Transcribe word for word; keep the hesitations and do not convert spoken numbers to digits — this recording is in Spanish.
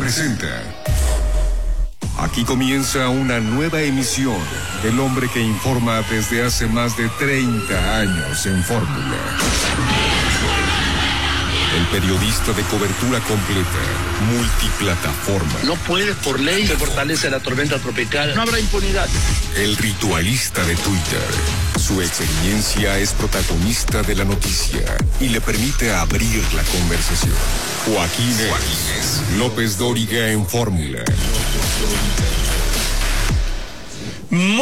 presenta. Aquí comienza una nueva emisión del hombre que informa desde hace más de treinta años en Fórmula. El periodista de cobertura completa, multiplataforma. No puede, por ley, se fortalece la tormenta tropical. No habrá impunidad. El ritualista de Twitter. Su experiencia es protagonista de la noticia y le permite abrir la conversación. Joaquín, Joaquín López Dóriga en Fórmula.